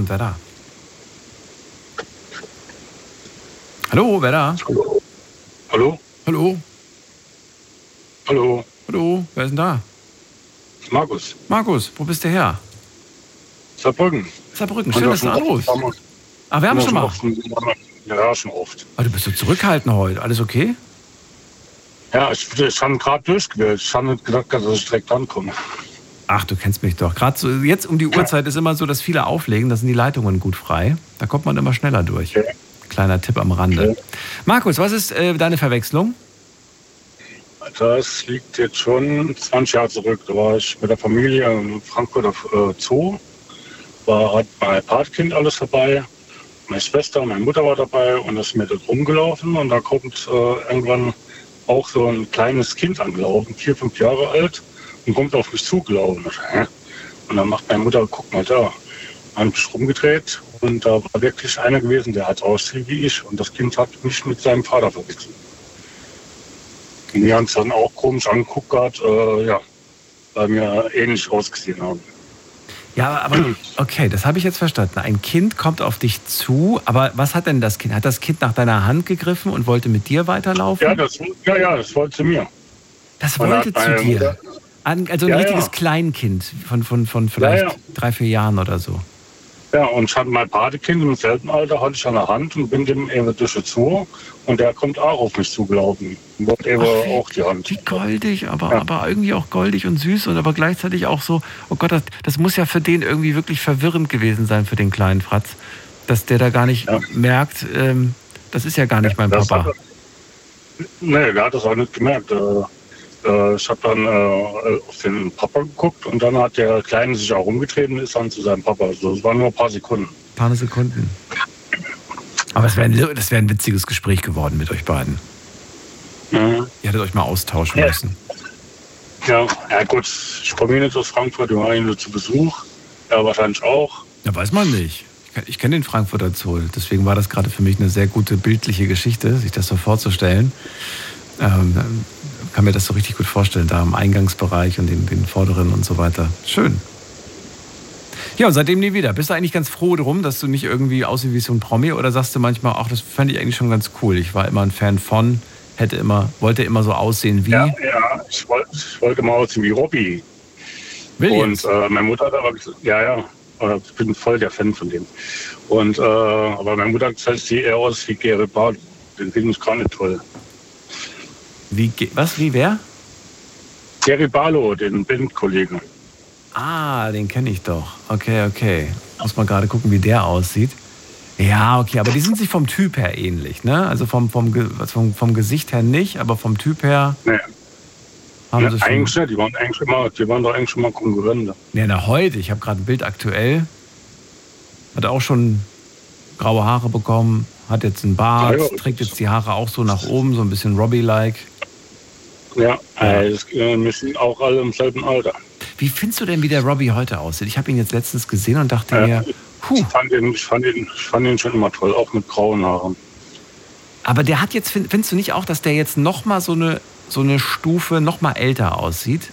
Wer da? Hallo, wer da? Hallo? Hallo? Hallo? Hallo? Hallo, wer ist denn da? Markus. Markus, wo bist du her? Saarbrücken. Saarbrücken, schön, dass du anrufst. Ah, wir haben schon mal. Ja, schon oft. Ah, du bist so zurückhaltend heute. Alles okay? Ja, ich habe gerade durchgewählt. Ich habe nicht gedacht, dass ich direkt rankomme. Ach, du kennst mich doch. Gerade so, jetzt um die Uhrzeit ist immer so, dass viele auflegen. Da sind die Leitungen gut frei. Da kommt man immer schneller durch. Okay. Kleiner Tipp am Rande. Okay. Markus, was ist deine Verwechslung? Das liegt jetzt schon 20 Jahre zurück. Da war ich mit der Familie im Frankfurter Zoo. Hat mein Patkind alles dabei. Meine Schwester, meine Mutter war dabei und ist mir dort rumgelaufen. Und da kommt irgendwann auch so ein kleines Kind angelaufen, 4, 5 Jahre alt, und kommt auf mich zugelaufen. Und dann macht meine Mutter, guck mal da. Haben sich rumgedreht und da war wirklich einer gewesen, der hat aussehen wie ich. Und das Kind hat mich mit seinem Vater verwechselt. Und die haben es dann auch komisch angeguckt gehabt, weil wir ähnlich ausgesehen haben. Ja, aber okay, das habe ich jetzt verstanden. Ein Kind kommt auf dich zu, aber was hat denn das Kind? Hat das Kind nach deiner Hand gegriffen und wollte mit dir weiterlaufen? Ja, das wollte zu mir. Das wollte zu dir? Also ein richtiges Kleinkind von vielleicht 3, 4 Jahren oder so? Ja, und ich hatte mein Patekind im selben Alter, hatte ich an der Hand und bin dem eben durch den Zoo und der kommt auch auf mich zugelaufen. Und wollte eben auch die Hand. Wie goldig, aber irgendwie auch goldig und süß und aber gleichzeitig auch so, oh Gott, das muss ja für den irgendwie wirklich verwirrend gewesen sein, für den kleinen Fratz, dass der da gar nicht merkt, das ist ja gar nicht mein Papa. Nee, der hat das auch nicht gemerkt. Ich habe dann auf den Papa geguckt und dann hat der Kleine sich auch umgedreht und ist dann zu seinem Papa. Also, das waren nur ein paar Sekunden. Ein paar Sekunden. Aber das wäre ein witziges Gespräch geworden mit euch beiden. Mhm. Ihr hättet euch mal austauschen müssen. Ja, gut, ich komme nicht aus Frankfurt, wir waren nur zu Besuch. Ja, wahrscheinlich auch. Ja, weiß man nicht. Ich kenne den Frankfurter Zoo, deswegen war das gerade für mich eine sehr gute bildliche Geschichte, sich das so vorzustellen. Kann mir das so richtig gut vorstellen, da im Eingangsbereich und den vorderen und so weiter. Schön. Ja, und seitdem nie wieder. Bist du eigentlich ganz froh drum, dass du nicht irgendwie aussiehst wie so ein Promi oder sagst du manchmal, ach, das fand ich eigentlich schon ganz cool. Ich war immer ein Fan von, wollte immer so aussehen wie... Ja, ich wollte immer aussehen wie Robbie. Williams. Und meine Mutter hat aber gesagt, ich bin voll der Fan von dem. Und aber meine Mutter hat gesagt, ich sehe eher aus wie Gary Barlow. Den finde ich gar nicht toll. Wie wer? Gary Barlow, den Bandkollegen. Ah, den kenne ich doch. Okay. Muss mal gerade gucken, wie der aussieht. Ja, okay, aber die sind sich vom Typ her ähnlich, ne? Also vom Gesicht her nicht, aber vom Typ her... Nee. Haben sie eigentlich nicht, die waren doch eigentlich schon mal Konkurrenten. Ja, heute, ich habe gerade ein Bild aktuell. Hat auch schon graue Haare bekommen, hat jetzt einen Bart, trägt jetzt die Haare auch so nach oben, so ein bisschen Robbie-like. Ja, das müssen auch alle im selben Alter. Wie findest du denn, wie der Robbie heute aussieht? Ich habe ihn jetzt letztens gesehen und dachte mir, Ich fand ihn schon immer toll, auch mit grauen Haaren. Aber der hat jetzt, findest du nicht auch, dass der jetzt nochmal so eine Stufe nochmal älter aussieht?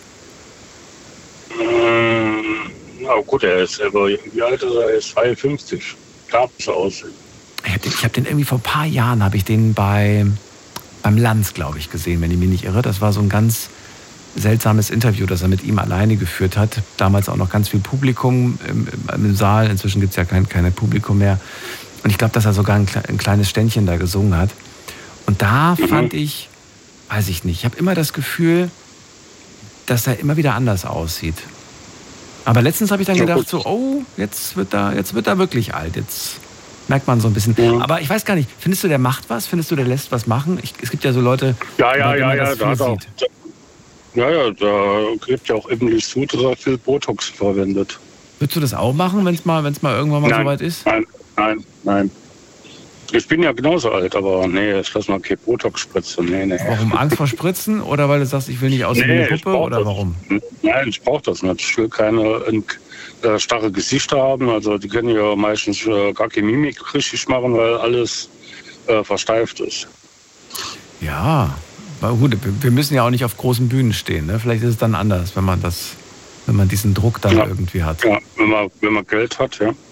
Na gut, er ist aber, wie alt ist er? Er ist 52. Darf so aussehen. Ich hab den irgendwie vor ein paar Jahren, habe ich den beim Lanz, glaube ich, gesehen, wenn ich mich nicht irre. Das war so ein ganz seltsames Interview, das er mit ihm alleine geführt hat. Damals auch noch ganz viel Publikum im Saal. Inzwischen gibt es ja kein Publikum mehr. Und ich glaube, dass er sogar ein kleines Ständchen da gesungen hat. Und da fand ich, weiß ich nicht, ich habe immer das Gefühl, dass er immer wieder anders aussieht. Aber letztens habe ich dann gedacht, jetzt wird er wirklich alt. Jetzt merkt man so ein bisschen. Ja. Aber ich weiß gar nicht, findest du, der macht was? Findest du, der lässt was machen? Es gibt ja so Leute, die das viel sieht. Da gibt ja auch Emily Sud, der viel Botox verwendet. Würdest du das auch machen, wenn es mal irgendwann mal soweit ist? Nein. Ich bin ja genauso alt, aber nee, ich lasse mal kein Botox spritzen. Nee. Warum? Angst vor Spritzen? Oder weil du sagst, ich will nicht aussehen wie eine Puppe? Oder warum? Nein, ich brauche das nicht. Ich will keine starre Gesichter haben. Also die können ja meistens gar keine Mimik richtig machen, weil alles versteift ist. Ja, aber gut, wir müssen ja auch nicht auf großen Bühnen stehen. Ne? Vielleicht ist es dann anders, wenn man diesen Druck dann irgendwie hat. Ja, wenn man Geld hat, ja.